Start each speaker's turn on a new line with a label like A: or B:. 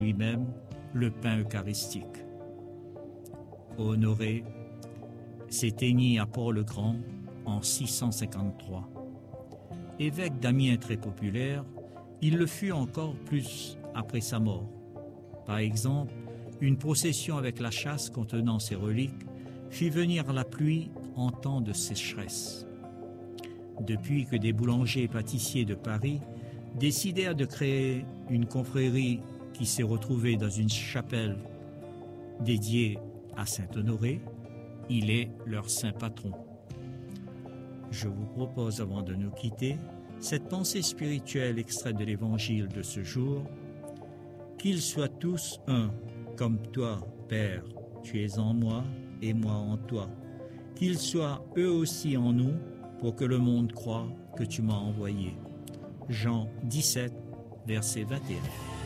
A: lui-même le pain eucharistique. Honoré s'éteignit à Port-le-Grand en 653. Évêque d'Amiens très populaire, il le fut encore plus après sa mort. Par exemple, une procession avec la chasse contenant ses reliques fit venir la pluie en temps de sécheresse. Depuis que des boulangers et pâtissiers de Paris décidèrent de créer une confrérie qui s'est retrouvée dans une chapelle dédiée à Saint-Honoré, il est leur saint patron. Je vous propose, avant de nous quitter, cette pensée spirituelle extraite de l'évangile de ce jour. Qu'ils soient tous un, comme toi, Père, tu es en moi et moi en toi. Qu'ils soient eux aussi en nous, pour que le monde croie que tu m'as envoyé. Jean 17, verset 21.